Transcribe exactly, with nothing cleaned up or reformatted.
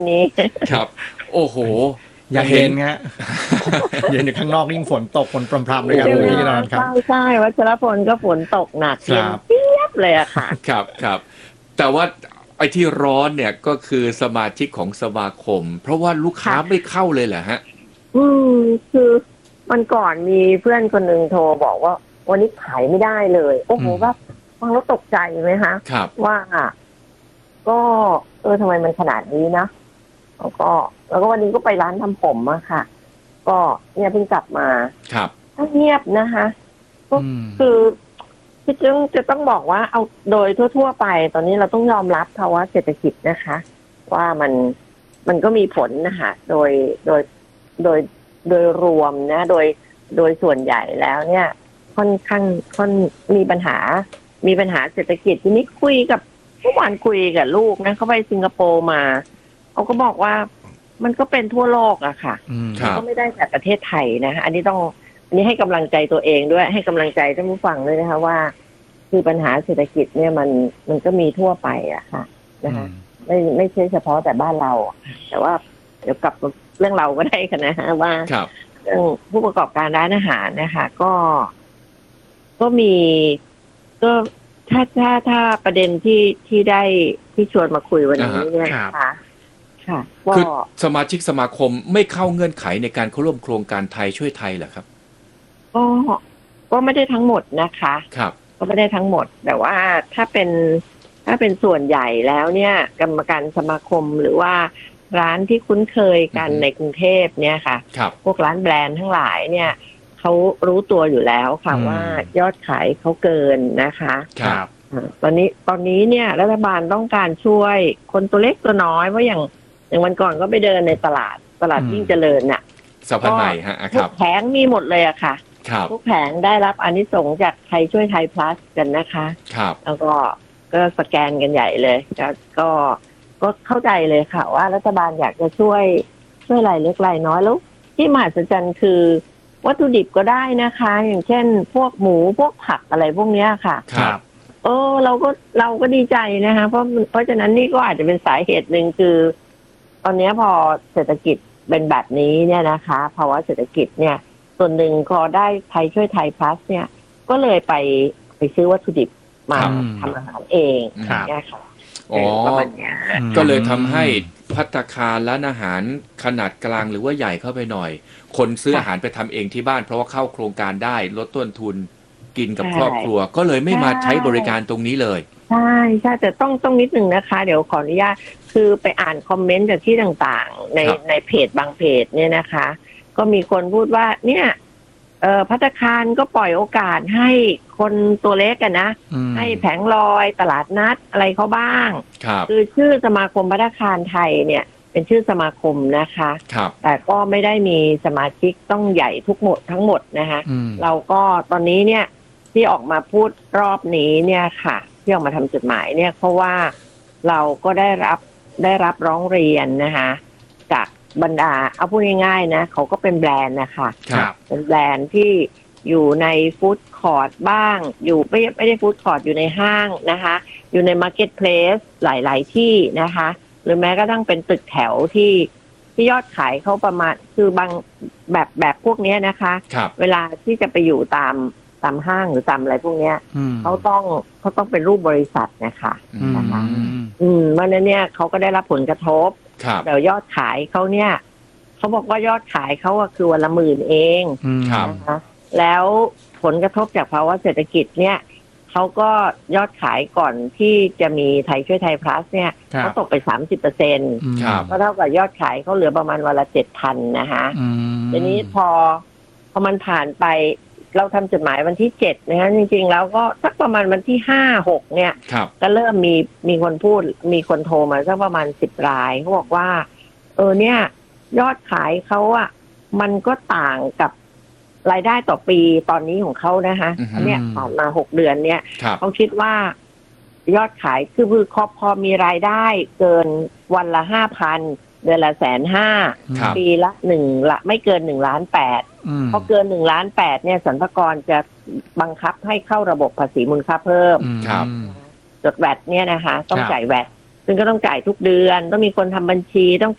นี้ครับโอ้โหอย่าเห็นฮะเย็นอยู่ข้างนอกยิ่งฝนตกฝนพรำๆเลยครับพี่นนท์ครับใช่ใช่วัชรพลก็ฝนตกหนักเย็นเจี๊ยบเลยอะค่ะครับครับแต่ว่าไอ้ที่ร้อนเนี่ยก็คือสมาชิกของสมาคมเพราะว่าลูกค้าไม่เข้าเลยเหรอฮะอืมคือวันก่อนมีเพื่อนคนหนึ่งโทรบอกว่าวันนี้ขายไม่ได้เลยโอ้โหแบบฟังแล้วตกใจไหมคะครับว่าก็เออทำไมมันขนาดนี้นะแล้วก็แล้วก็วันนี้ก็ไปร้านทำผมอะค่ะก็เนี่ยเพิ่งกลับมาครับเงียบนะคะก็คือที่จึงจะต้องบอกว่าเอาโดยทั่วๆไปตอนนี้เราต้องยอมรับภาวะเศรษฐกิจนะคะว่ามันมันก็มีผลนะคะโดยโดยโดยโดยรวมนะโดยโดยส่วนใหญ่แล้วเนี่ยค่อนข้างค่อนมีปัญหามีปัญหาเศรษฐกิจทีนี้คุยกับเมื่อวานคุยกับลูกนะเขาไปสิงคโปร์มาเขาก็บอกว่ามันก็เป็นทั่วโลกอะค่ะก็ไม่ได้แต่ประเทศไทยนะอันนี้ต้องอันนี้ให้กำลังใจตัวเองด้วยให้กำลังใจท่านผู้ฟังด้วยนะคะว่าคือปัญหาเศรษฐกิจเนี่ยมันมันก็มีทั่วไปอะค่ะนะคะไม่ไม่ใช่เฉพาะแต่บ้านเราแต่ว่าเดี๋ยวกลับเรื่องเราก็ได้ค่ะนะฮะว่าเรื่องผู้ประกอบการร้านอาหารนะคะก็ก็มีก็ถ้าถ้าถ้าประเด็นที่ที่ได้ที่ชวนมาคุยวันนี้เนี่ยนะคะค่ะคือสมาชิกสมาคมไม่เข้าเงื่อนไขในการเข้าร่วมโครงการไทยช่วยไทยเหรอครับก็ก็ไม่ได้ทั้งหมดนะคะครับก็ไม่ได้ทั้งหมดแต่ว่าถ้าเป็นถ้าเป็นส่วนใหญ่แล้วเนี่ยกรรมการสมาคมหรือว่าร้านที่คุ้นเคยกันในกรุงเทพเนี่ยค่ะพวกร้านแบรนด์ทั้งหลายเนี่ยเขารู้ตัวอยู่แล้วค่ะว่ายอดขายเขาเกินนะคะครับตอนนี้ตอนนี้เนี่ยรัฐบาลต้องการช่วยคนตัวเล็กตัวน้อยเพราะอย่างอย่างวันก่อนก็ไปเดินในตลาดตลาดยิ่งเจริญน่ะสะพานใหม่ฮะครับแผงมีหมดเลยอะค่ะทุกแผงได้รับอานิสงส์จากไทยช่วยไทย plus กันนะคะครับแล้วก็ก็สแกนกันใหญ่เลยก็ก็เข้าใจเลยค่ะว่ารัฐบาลอยากจะช่วยช่วยรายเล็กรายน้อยแล้วที่มหัศจรรย์คือวัตถุดิบก็ได้นะคะอย่างเช่นพวกหมูพวกผักอะไรพวกนี้ค่ะครับเออเราก็เราก็ดีใจนะคะเพราะเพราะฉะนั้นนี่ก็อาจจะเป็นสาเหตุหนึ่งคือตอนนี้พอเศรษฐกิจเป็นแบบนี้เนี่ยนะคะภาวะเศรษฐกิจเนี่ยส่วนหนึ่งพอได้ไทยช่วยไทย plus เนี่ยก็เลยไปไปซื้อวัตถุดิบมาทำอาหารเองเนี่ยค่ะประมาณนี้ก็เลยทำให้ภัตตาคารร้านอาหารขนาดกลางหรือว่าใหญ่เข้าไปหน่อยคนซื้ออาหารไปทำเองที่บ้านเพราะว่าเข้าโครงการได้ลดต้นทุนกินกับครอบครัวก็เลยไม่มาใช้บริการตรงนี้เลยใช่ใช่แต่ต้องต้องนิดหนึ่งนะคะเดี๋ยวขออนุญาตคือไปอ่านคอมเมนต์จากที่ต่างๆในในเพจบางเพจเนี่ยนะคะก็มีคนพูดว่าเนี่ยเอ่อภัตตาคารก็ปล่อยโอกาสให้คนตัวเล็กกันนะให้แผงลอยตลาดนัดอะไรเขาบ้างคือชื่อสมาคมภัตตาคารไทยเนี่ยเป็นชื่อสมาคมนะคะแต่ก็ไม่ได้มีสมาชิกต้องใหญ่ทุกหมดทั้งหมดนะคะเราก็ตอนนี้เนี่ยที่ออกมาพูดรอบนี้เนี่ยค่ะที่ออกมาทำจดหมายเนี่ยเพราะว่าเราก็ได้รับได้รับร้องเรียนนะคะจากบรรดาเอาพูดง่ายๆนะเขาก็เป็นแบรนด์นะคะเป็นแบรนด์ที่อยู่ในฟู้ดคอร์ทบ้างอยู่ไม่ไม่ได้ฟู้ดคอร์ทอยู่ในห้างนะคะอยู่ในมาร์เก็ตเพลสหลายๆที่นะคะหรือแม้กระทั่งเป็นตึกแถวที่ที่ยอดขายเขาประมาณคือบางแบบแบบพวกนี้นะคะเวลาที่จะไปอยู่ตามตามห้างหรือตามอะไรพวกนี้เขาต้องเขาต้องเป็นรูปบริษัทนะคะนะคะอืมวันนั้นเนี่ยเขาก็ได้รับผลกระทบเดี๋ยวยอดขายเขาเนี่ยเขาบอกว่ายอดขายเขาคือวันละหมื่นเองนะคะแล้วผลกระทบจากภาวะเศรษฐกิจเนี่ยเขาก็ยอดขายก่อนที่จะมีไทยช่วยไทย plus เนี่ยเขาตกไป สามสิบเปอร์เซ็นต์ ก็เท่ากับยอดขายเขาเหลือประมาณวันละ เจ็ดพัน นะคะทีนี้พอพอมันผ่านไปเราทำจดหมายวันที่เจ็ดนะคะจริงๆแล้วก็สักประมาณวันที่ห้า หกเนี่ยก็เริ่มมีมีคนพูดมีคนโทรมาสักประมาณสิบรายเขาบอกว่าเออเนี่ยยอดขายเขาอ่ะมันก็ต่างกับรายได้ต่อปีตอนนี้ของเขานะคะเนี่ยผ่านมาหกเดือนเนี่ยเขาคิดว่ายอดขายคือคือพอพอมีรายได้เกินวันละห้าพันเดือนละแสนห้าปีละหนึ่งละไม่เกินหนึ่งล้านแปดพอเกินหนึ่งล้านแปดเนี่ยสรรพากรจะบังคับให้เข้าระบบภาษีมูลค่าเพิ่มจดแวดเนี่ยนะคะต้องจ่ายแวดซึ่งก็ต้องจ่ายทุกเดือนต้องมีคนทำบัญชีต้อง